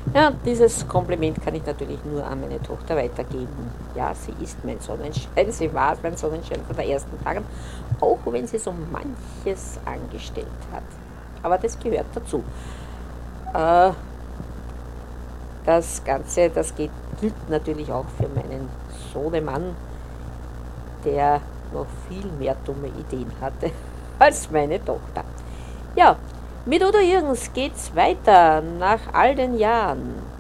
Ja, dieses Kompliment kann ich natürlich nur an meine Tochter weitergeben. Ja, sie ist mein Sonnenschein, sie war mein Sonnenschein von der ersten Tagen, auch wenn sie so manches angestellt hat. Aber das gehört dazu. Äh, Das Ganze, gilt natürlich auch für meinen Sohnemann, der noch viel mehr dumme Ideen hatte als meine Tochter. Ja, mit Udo Jürgens geht's weiter nach all den Jahren.